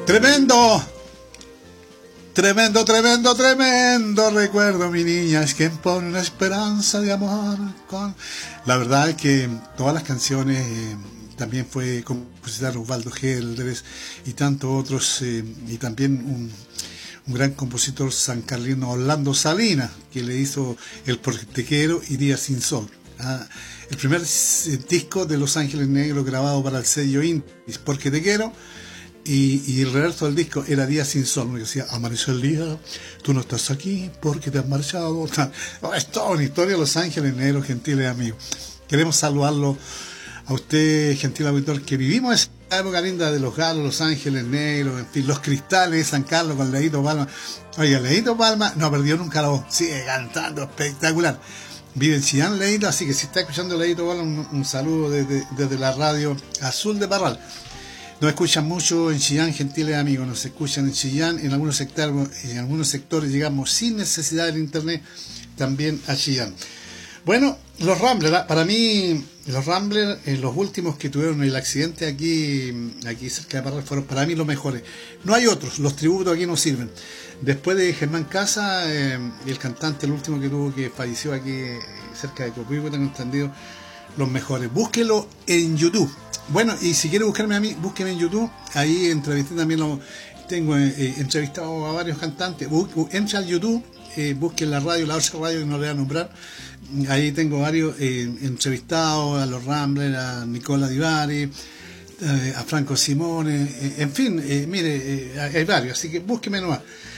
Tremendo, tremendo recuerdo, mi niña, es quien pone una esperanza de amor con... La verdad es que todas las canciones, también fue compositor Osvaldo Gelder y tantos otros, y también un gran compositor sancarlino, Orlando Salinas, que le hizo El Porque Te Quiero y Día Sin Sol. El primer disco de Los Ángeles Negros grabado para el sello Indis, Porque Te Quiero. Y el reverso del disco era Día Sin Sol, que decía, amaneció el día, tú no estás aquí porque te has marchado. Es toda una historia de Los Ángeles Negros, gentiles amigos. Queremos saludarlo a usted, gentil auditor, que vivimos esa época linda de los Galos, Los Ángeles Negros, en fin, los Cristales de San Carlos con Leito Palma. Oiga, Leito Palma no perdió nunca la voz, sigue cantando espectacular. Vive en Chillán, Leito, así que si está escuchando Leito Palma, un saludo desde la radio Azul de Parral. Nos escuchan mucho en Chillán, gentiles amigos, nos escuchan en Chillán, en algunos sectores llegamos sin necesidad del internet también a Chillán. Bueno, los Ramblers, para mí los Ramblers, los últimos que tuvieron el accidente aquí cerca de Parral, fueron para mí los mejores. No hay otros, los tributos aquí no sirven. Después de Germán Casa, el cantante, el último que falleció aquí cerca de Copiapó, tengo entendido, los mejores. Búsquelo en YouTube. Bueno, y si quiere buscarme a mí, búsqueme en YouTube. Ahí entrevisté también, tengo entrevistado a varios cantantes. Entra al YouTube, busque la radio, la otra radio que no le voy a nombrar. Ahí tengo varios entrevistados, a los Ramblers, a Nicola Di Bari, a Franco Simone, en fin, mire, hay varios, así que búsqueme nomás.